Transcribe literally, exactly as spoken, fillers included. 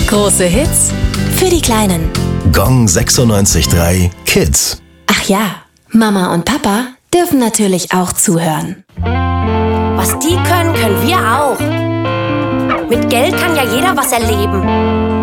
Große Hits für die Kleinen. Gong sechsundneunzig Komma drei Kids. Ach ja, Mama und Papa dürfen natürlich auch zuhören. Was die können, können wir auch. Mit Geld kann ja jeder was erleben.